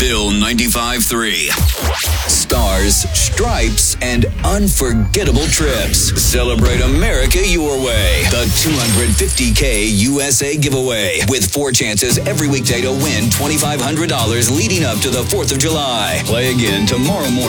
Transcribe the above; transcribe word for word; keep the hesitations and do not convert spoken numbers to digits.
Bill ninety-five three. Stars, stripes, and unforgettable trips. Celebrate America your way. The two hundred fifty K U S A giveaway with four chances every weekday to win twenty-five hundred dollars leading up to the fourth of July. Play again tomorrow morning.